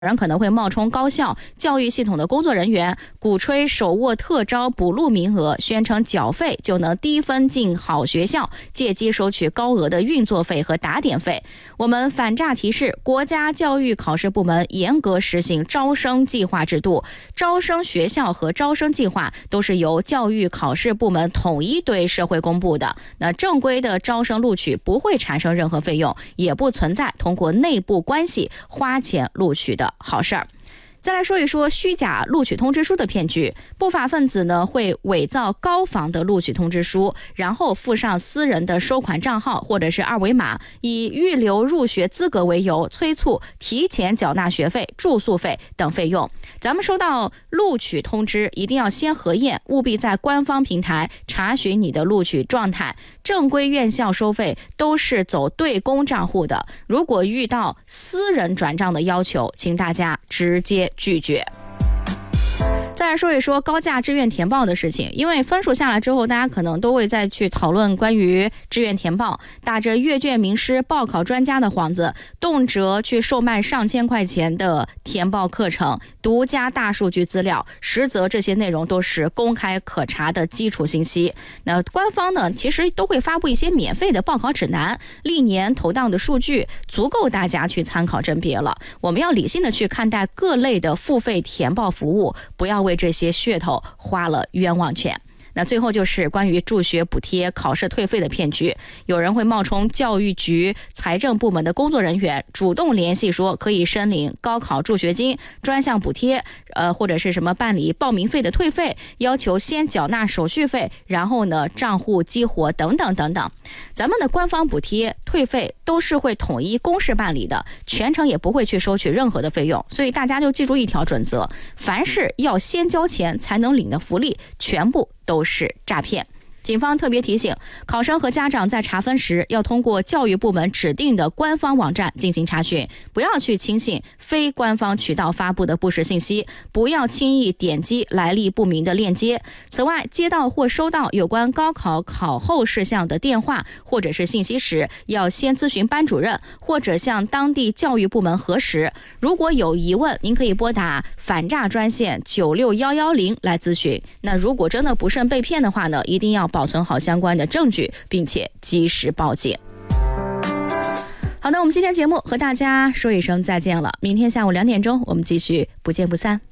人可能会冒充高校教育系统的工作人员，鼓吹手握特招补录名额，宣称缴费就能低分进好学校，借机收取高额的运作费和打点费。我们反诈提示，国家教育考试部门严格实行招生计划制度，招生学校和招生计划都是由教育考试部门统一对社会公布的。那正规的招生录取不会产生任何费用，也不存在通过内部关系花钱录取的好事儿。再来说一说虚假录取通知书的骗局。不法分子呢会伪造高仿的录取通知书，然后附上私人的收款账号或者是二维码，以预留入学资格为由，催促提前缴纳学费、住宿费等费用。咱们收到录取通知一定要先核验，务必在官方平台查询你的录取状态。正规院校收费都是走对公账户的，如果遇到私人转账的要求，请大家直接拒绝。再来说一说高价志愿填报的事情，因为分数下来之后，大家可能都会再去讨论关于志愿填报，打着阅卷名师、报考专家的幌子，动辄去售卖上千块钱的填报课程，独家大数据资料，实则这些内容都是公开可查的基础信息。那官方呢，其实都会发布一些免费的报考指南，历年投档的数据足够大家去参考甄别了。我们要理性的去看待各类的付费填报服务，不要为这些噱头花了冤枉钱。那最后就是关于助学补贴、考试退费的骗局，有人会冒充教育局、财政部门的工作人员，主动联系说可以申领高考助学金、专项补贴，或者是什么办理报名费的退费，要求先缴纳手续费，然后呢账户激活等等等等。咱们的官方补贴、退费都是会统一公示办理的，全程也不会去收取任何的费用，所以大家就记住一条准则：凡是要先交钱才能领的福利，全部都是诈骗。警方特别提醒，考生和家长在查分时要通过教育部门指定的官方网站进行查询，不要去轻信非官方渠道发布的不实信息，不要轻易点击来历不明的链接。此外，接到或收到有关高考考后事项的电话或者是信息时，要先咨询班主任或者向当地教育部门核实。如果有疑问，您可以拨打反诈专线96110来咨询。那如果真的不慎被骗的话呢，一定要保存好相关的证据，并且及时报警。好的，我们今天节目和大家说一声再见了，明天下午2点钟我们继续不见不散。